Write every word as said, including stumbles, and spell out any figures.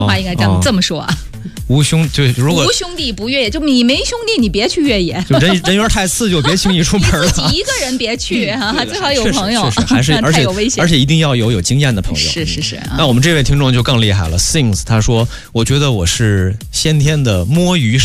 话应该这样、哦、这么说啊。 无兄对，如果无兄弟不越野，就你没兄弟，你别去越野， 就人人缘太次，就别轻易出门了。 你自己一个人别去啊，最好有朋友， 是是是还是而且有危险， 而且一定要有有经验的朋友。 是是是、啊。 那我们这位听众就更厉害了 ，Sings 他说，我觉得我是先天的摸鱼